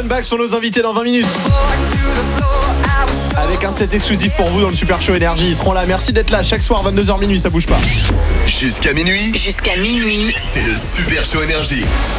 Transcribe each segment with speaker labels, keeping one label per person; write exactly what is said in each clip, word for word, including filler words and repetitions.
Speaker 1: Offenbach sont nos invités dans vingt minutes. Avec un set exclusif pour vous dans le Super Show Énergie. Ils seront là. Merci d'être là. Chaque soir, vingt-deux heures minuit, ça bouge pas.
Speaker 2: Jusqu'à minuit.
Speaker 3: Jusqu'à minuit.
Speaker 2: C'est le Super Show Énergie.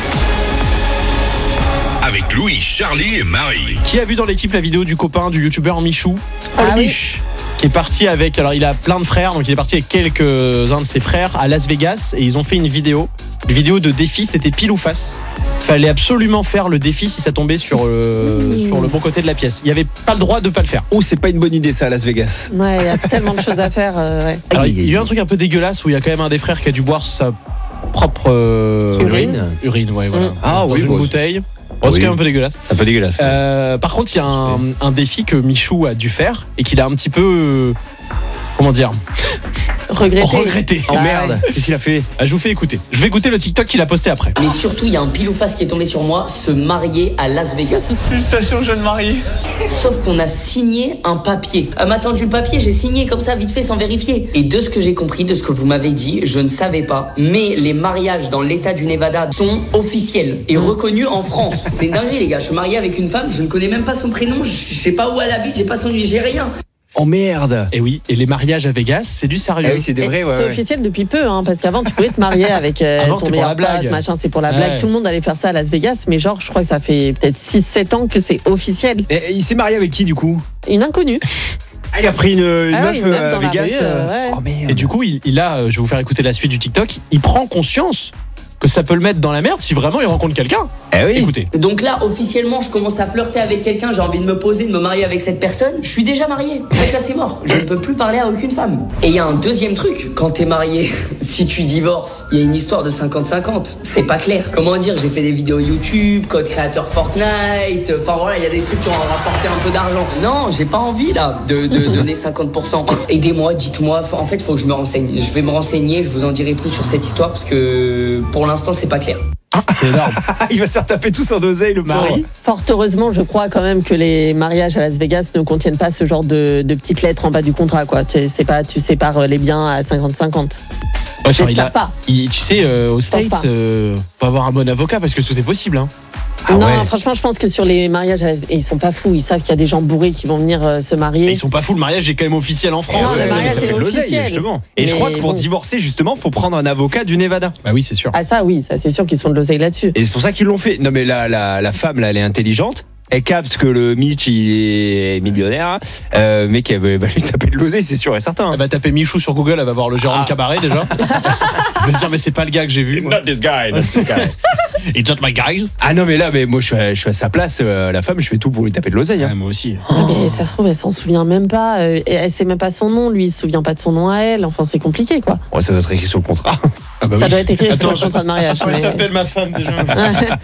Speaker 2: Avec Louis, Charlie et Marie.
Speaker 1: Qui a vu dans l'équipe la vidéo du copain du youtubeur Michou? Oh,
Speaker 4: Ah
Speaker 1: le
Speaker 4: oui.
Speaker 1: Mich, qui est parti avec, alors il a plein de frères, donc il est parti avec quelques-uns de ses frères à Las Vegas et ils ont fait une vidéo, une vidéo de défi, c'était pile ou face. Fallait absolument faire le défi si ça tombait sur le, sur le bon côté de la pièce. Il n'y avait pas le droit de pas le faire.
Speaker 5: Oh, c'est pas une bonne idée ça à Las Vegas.
Speaker 4: Ouais, il y a tellement de choses à faire. euh, ouais.
Speaker 1: Alors,
Speaker 5: Aïe,
Speaker 1: il
Speaker 5: aïe,
Speaker 1: y a eu
Speaker 5: aïe.
Speaker 1: un truc un peu dégueulasse où il y a quand même un des frères qui a dû boire sa propre euh,
Speaker 5: Urine.
Speaker 1: urine, ouais, voilà.
Speaker 4: Mm.
Speaker 5: Ah
Speaker 1: dans
Speaker 5: oui,
Speaker 1: une
Speaker 5: bon,
Speaker 1: bouteille. Bon, c'est
Speaker 5: oui.
Speaker 1: quand même un peu dégueulasse.
Speaker 5: C'est un peu dégueulasse.
Speaker 1: Euh, par contre, il y a un, un défi que Michou a dû faire et qu'il a un petit peu, euh, comment dire,
Speaker 4: Regretter.
Speaker 1: regretté.
Speaker 5: Oh
Speaker 4: Ah
Speaker 5: merde,
Speaker 4: ouais.
Speaker 5: qu'est-ce qu'il a fait?
Speaker 1: Ah, je vous fais écouter. Je vais écouter le TikTok qu'il a posté après.
Speaker 6: Mais surtout, il y a un pile ou face qui est tombé sur moi, se marier à Las Vegas.
Speaker 1: Félicitations, jeune marié.
Speaker 6: Sauf qu'on a signé un papier. Elle m'a attendu le papier, j'ai signé comme ça, vite fait, sans vérifier. Et de ce que j'ai compris, de ce que vous m'avez dit, je ne savais pas. Mais les mariages dans l'état du Nevada sont officiels et reconnus en France. C'est une dinguerie, les gars. Je suis marié avec une femme, je ne connais même pas son prénom, je je sais pas où elle habite, j'ai pas son j'ai rien.
Speaker 5: Oh merde.
Speaker 1: Et oui, et les mariages à Vegas, c'est du sérieux.
Speaker 5: Ah oui, c'est des
Speaker 4: Et
Speaker 5: vrais, ouais.
Speaker 4: c'est
Speaker 5: ouais.
Speaker 4: officiel depuis peu, hein, parce qu'avant tu pouvais te marier avec euh,
Speaker 1: Avant,
Speaker 4: ton
Speaker 1: c'était pour
Speaker 4: meilleur
Speaker 1: la blague.
Speaker 4: pote, machin, c'est pour la
Speaker 1: Ouais.
Speaker 4: blague. Tout le monde allait faire ça à Las Vegas, mais genre je crois que ça fait peut-être six sept ans que c'est officiel.
Speaker 5: Et il s'est marié avec qui du coup?
Speaker 4: Une inconnue.
Speaker 5: Ah, il a pris une, une
Speaker 4: Ah
Speaker 5: meuf,
Speaker 4: oui, une meuf
Speaker 5: euh,
Speaker 4: dans
Speaker 5: à
Speaker 4: la
Speaker 5: Vegas.
Speaker 4: rue, euh, ouais.
Speaker 5: Oh merde.
Speaker 1: Et du coup, il, il a, euh, je vais vous faire écouter la suite du TikTok, il prend conscience que ça peut le mettre dans la merde si vraiment il rencontre quelqu'un.
Speaker 5: Eh oui.
Speaker 1: Écoutez.
Speaker 6: Donc là, officiellement, je commence à flirter avec quelqu'un, j'ai envie de me poser, de me marier avec cette personne. Je suis déjà marié. En fait, ça c'est mort. Je ne peux plus parler à aucune femme. Et il y a un deuxième truc. Quand t'es marié, si tu divorces, il y a une histoire de cinquante cinquante. C'est pas clair. Comment dire, j'ai fait des vidéos YouTube, code créateur Fortnite. Enfin voilà, il y a des trucs qui ont rapporté un peu d'argent. Non, j'ai pas envie là de, de donner cinquante pour cent. Aidez-moi, dites-moi. En fait, faut que je me renseigne. Je vais me renseigner, je vous en dirai plus sur cette histoire parce que pour l'instant, c'est pas clair.
Speaker 1: C'est énorme.
Speaker 5: Il va se faire taper tout son oseille, le
Speaker 1: Marie.
Speaker 5: pauvre.
Speaker 4: Fort heureusement, je crois quand même que les mariages à Las Vegas ne contiennent pas ce genre de, de petites lettres en bas du contrat, quoi. Tu sais pas, tu sépares les biens à cinquante cinquante.
Speaker 1: Ouais, genre, il
Speaker 4: J'espère
Speaker 1: a-
Speaker 4: pas.
Speaker 1: il- tu sais, euh, aux States,
Speaker 4: pas.
Speaker 1: euh, faut avoir un bon avocat parce que tout est possible. Hein.
Speaker 5: Ah
Speaker 4: non,
Speaker 5: ouais.
Speaker 4: franchement, je pense que sur les mariages à Las Vegas, ils sont pas fous. Ils savent qu'il y a des gens bourrés qui vont venir euh, se marier.
Speaker 1: Et ils sont pas fous, le mariage est quand même officiel en France.
Speaker 4: Non, le
Speaker 5: Ouais,
Speaker 4: mariage
Speaker 5: mais ça
Speaker 4: est
Speaker 5: fait de l'oseille,
Speaker 4: officiel.
Speaker 5: justement. Et je
Speaker 4: Mais
Speaker 5: crois que pour
Speaker 4: bon.
Speaker 5: divorcer, justement, faut prendre un avocat du Nevada.
Speaker 1: Bah oui, c'est sûr.
Speaker 4: Ah ça, oui, ça c'est sûr qu'ils sont de l'oseille là-dessus.
Speaker 5: Et c'est pour ça qu'ils l'ont fait. Non, mais la, la, la femme, là, elle est intelligente. Elle capte que le Mitch, il est millionnaire, euh, mais qu'elle va va lui taper de l'oseille, c'est sûr et certain.
Speaker 1: Elle va taper Michou sur Google, elle va voir le gérant
Speaker 5: Ah.
Speaker 1: de cabaret déjà. Elle va se dire, mais c'est pas le gars que j'ai vu. moi.
Speaker 5: Not this guy, not this guy.
Speaker 1: It's not my guys.
Speaker 5: Ah non, mais là, mais moi, je suis à, je suis à sa place, euh, la femme, je fais tout pour lui taper de l'oseille.
Speaker 1: Ouais,
Speaker 5: Hein.
Speaker 1: moi aussi.
Speaker 4: Mais ça se trouve, elle s'en souvient même pas. euh, et Elle sait même pas son nom. Lui, il se souvient pas de son nom à elle. Enfin, c'est compliqué, quoi.
Speaker 5: Ouais, ça doit être écrit sur le contrat.
Speaker 1: Ah bah
Speaker 4: Ça
Speaker 1: oui.
Speaker 4: doit être écrit sur
Speaker 1: Attends,
Speaker 4: le contrat de mariage.
Speaker 1: Comment
Speaker 4: mais-
Speaker 1: s'appelle ma femme déjà?